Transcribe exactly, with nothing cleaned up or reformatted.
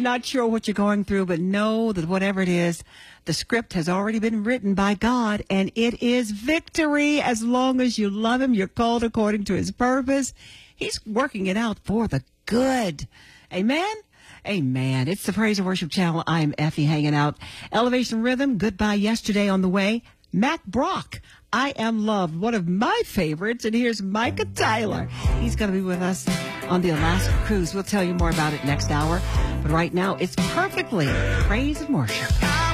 not sure what you're going through, but know that whatever it is, the script has already been written by God, and it is victory. As long as you love him, you're called according to his purpose. He's working it out for the good. Amen? Amen. It's the Praise and Worship Channel. I'm Effie hanging out. Elevation Rhythm, Goodbye Yesterday on the way. Matt Brock, I Am Loved, one of my favorites. And here's Micah Tyler. He's going to be with us on the Alaska cruise. We'll tell you more about it next hour. But right now, it's perfectly Praise and Worship.